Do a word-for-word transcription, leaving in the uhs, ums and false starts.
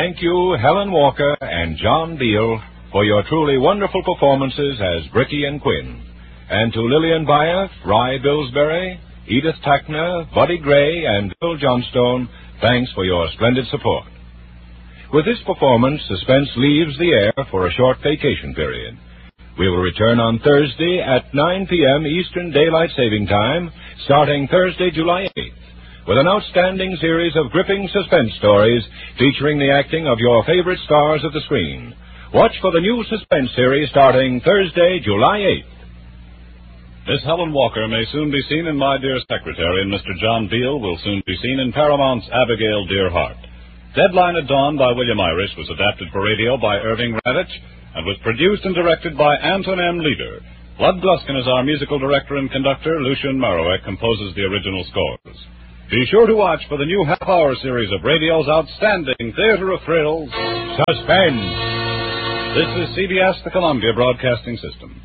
thank you, Helen Walker and John Beal, for your truly wonderful performances as Bricky and Quinn. And to Lillian Byeth, Rye Billsbury, Edith Tackner, Buddy Gray, and Bill Johnstone, thanks for your splendid support. With this performance, Suspense leaves the air for a short vacation period. We will return on Thursday at nine p.m. Eastern Daylight Saving Time, starting Thursday, July eighth, with an outstanding series of gripping suspense stories featuring the acting of your favorite stars of the screen. Watch for the new Suspense series starting Thursday, July eighth. Miss Helen Walker may soon be seen in My Dear Secretary, and Mister John Beal will soon be seen in Paramount's Abigail Dearheart. Deadline at Dawn by William Irish was adapted for radio by Irving Radich and was produced and directed by Anton M. Leader. Bud Gluskin is our musical director and conductor. Lucien Marowek composes the original scores. Be sure to watch for the new half-hour series of radio's outstanding theater of thrills, Suspense. This is C B S, the Columbia Broadcasting System.